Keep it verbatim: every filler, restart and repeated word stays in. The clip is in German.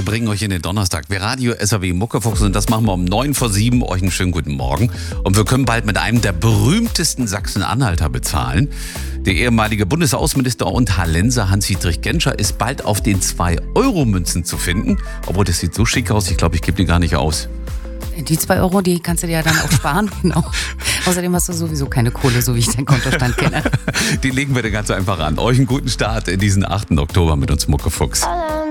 bringen euch in den Donnerstag. Wir Radio S R W Muckefuchs und das machen wir um neun vor sieben. Euch einen schönen guten Morgen. Und wir können bald mit einem der berühmtesten Sachsen-Anhalter bezahlen. Der ehemalige Bundesaußenminister und Hallenser Hans-Dietrich Genscher ist bald auf den zwei Euro Münzen zu finden. Obwohl, das sieht so schick aus, ich glaube, ich gebe die gar nicht aus. Die zwei Euro, die kannst du dir ja dann auch sparen. Genau. Außerdem hast du sowieso keine Kohle, so wie ich deinen Kontostand kenne. Die legen wir dir ganz einfach an. Euch einen guten Start in diesen achten Oktober mit uns Muckefuchs.